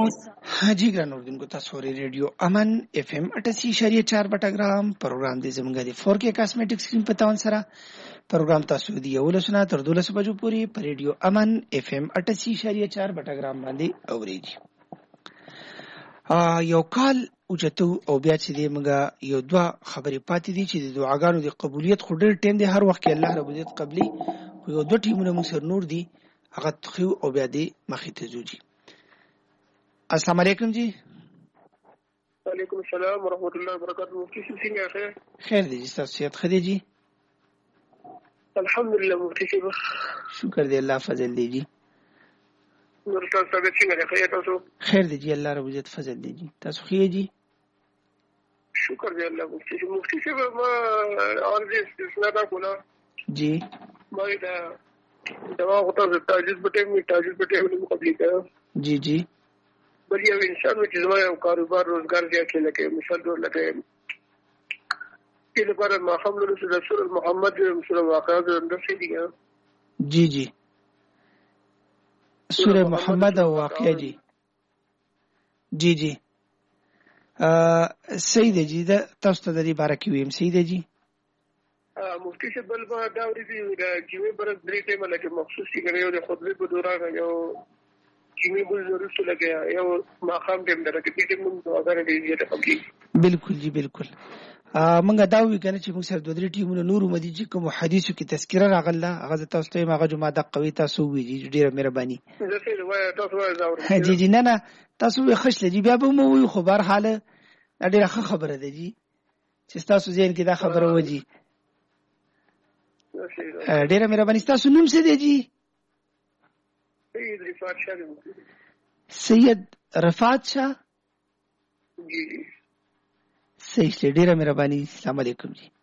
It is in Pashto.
हाँ जी ګران اوردونکو تاسو ورې ریډیو امن اف ام 88.4 بټګرام پروګرام دې زموږ د 4K کاسمیټک سکرین په تاون سره پروګرام تاسو دی یو لسنه تر 12 بجو پورې په ریډیو امن اف ام 88.4 بټګرام باندې اوريږي یو کال اوجته او بیا چې دې موږ یو دوه خبرې پاتې دي چې د دعاګانو د قبولیت خو ډېر ټیم دی هر وخت کې الله رب عزت قبلي یو دوه ټیمونه موږ سر نور دي هغه خو او بیا دې مخې ته ځو السلام علیکم جی وعلیکم السلام ورحمۃ اللہ وبرکاتہ مفتی صاحب خیر خیر دی جی تاسو صحت خدي جی الحمدلله مفتی صاحب شکر دی الله فضل دی جی نور تاسو څنګه خیر تاسو خیر دی جی الله رب عزت فضل دی جی تاسو خیر جی شکر دی الله مفتی صاحب ما اور دې استثناء کولا جی ما دا دوا ہوتا ہے تاجد بٹے میں مقابلے کا جی جی بل یو انسان چې زما یو کاروبار روزګار دی کې لکه مثال ډول لکه چې لپاره ما خبر رسول محمد صلی الله علیه وسلم دي جی جی سورہ محمد او واقعہ جی جی جی سید جی دا تاسو ته د دې باره کې ویم سید جی مفتی سے بل با دا ورې چې برس درې ټیمه لکه مخصوص یو د خطبه په دوران یو جمی بول ضرور څه لګیا یو ما خام ټیم درته کې ټیم نو اگر دې یې ته پکې بالکل جی بالکل مونږ دا وی کنه چې موږ سره دوه درې ټیمونه نور مدي چې کوم حدیثو کې تذکرہ راغله هغه تاسو ته هغه جمعه د قوی تاسو وی دي ډیره مهرباني جی جی نه تاسو وی خښ لجی بیا به مو وی خبر حاله ډیره خبره ده جی چې تاسو ذهن کې دا خبره وځي ډیره مهرباني تاسو نوم څه دی جی سید رفعت شاه جی صحیح ډیره مهرباني السلام علیکم جی